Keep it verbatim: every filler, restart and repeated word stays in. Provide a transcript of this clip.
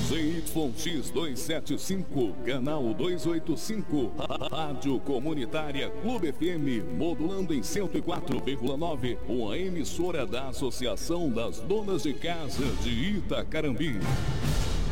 Z Y X duzentos e setenta e cinco, canal duzentos e oitenta e cinco, Rádio Comunitária Clube F M, modulando em cento e quatro vírgula nove, uma emissora da Associação das Donas de Casa de Itacarambi.